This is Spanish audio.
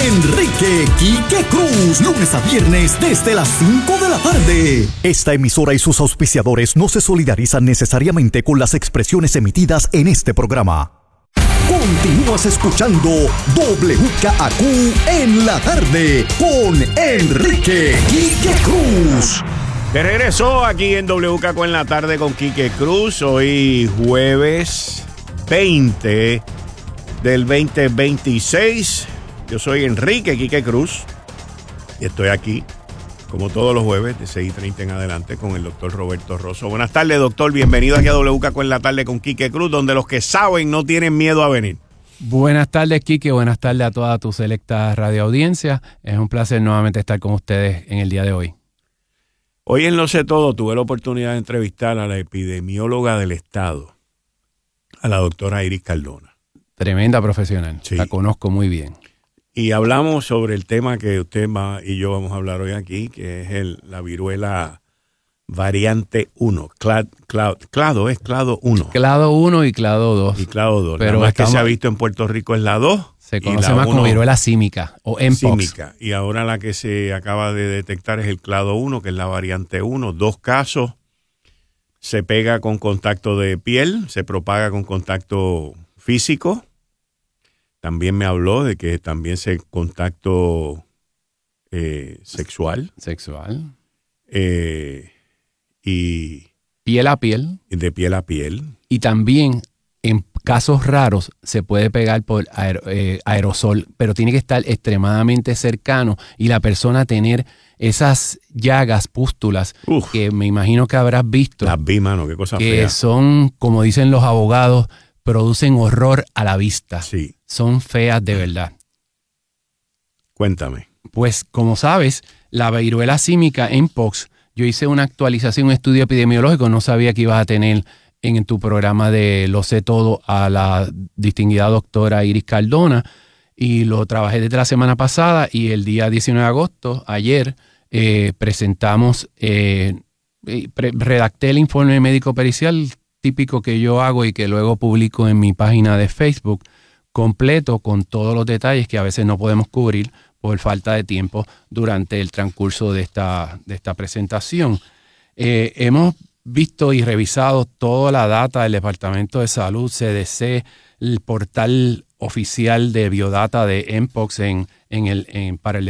Enrique Quique Cruz, lunes a viernes desde las 5 de la tarde. Esta emisora y sus auspiciadores no se solidarizan necesariamente con las expresiones emitidas en este programa. Continúas escuchando WKAQ en la tarde con Enrique Quique Cruz. De regreso aquí en WKAQ en la tarde con Quique Cruz. Hoy jueves 20 del 2026. Yo soy Enrique Quique Cruz y estoy aquí, como todos los jueves, de 6:30 en adelante, con el doctor Roberto Rosso. Buenas tardes, doctor. Bienvenido aquí a WKAQ en la tarde con Quique Cruz, donde los que saben no tienen miedo a venir. Buenas tardes, Quique. Buenas tardes a toda tu selecta radioaudiencia. Es un placer nuevamente estar con ustedes en el día de hoy. Hoy en Lo Sé Todo tuve la oportunidad de entrevistar a la epidemióloga del Estado, a la doctora Iris Cardona. Tremenda profesional. Sí. La conozco muy bien. Y hablamos sobre el tema que usted y yo vamos a hablar hoy aquí, que es la viruela variante 1. Clado 1. Clado 1 y clado 2. Y clado 2. Pero la más que se ha visto en Puerto Rico es la 2. Se conoce más como viruela símica o mpox. Símica. Y ahora la que se acaba de detectar es el clado 1, que es la variante 1. 2 casos. Se pega con contacto de piel, se propaga con contacto físico. También me habló de que también se contacto sexual. Y piel a piel. De piel a piel. Y también en casos raros se puede pegar por aerosol, pero tiene que estar extremadamente cercano y la persona tener esas llagas, pústulas, que me imagino que habrás visto. Las vi, mano, qué cosa que fea. son, como dicen los abogados, producen horror a la vista. Sí. Son feas de verdad. Cuéntame. Pues, como sabes, la viruela símica mpox, yo hice una actualización, un estudio epidemiológico, no sabía que ibas a tener en tu programa de Lo Sé Todo a la distinguida doctora Iris Cardona, y lo trabajé desde la semana pasada, y el día 19 de agosto, ayer, presentamos, redacté el informe médico pericial típico que yo hago y que luego publico en mi página de Facebook, completo con todos los detalles que a veces no podemos cubrir por falta de tiempo durante el transcurso de esta presentación. Hemos visto y revisado toda la data del Departamento de Salud, CDC, el portal oficial de biodata de mpox para el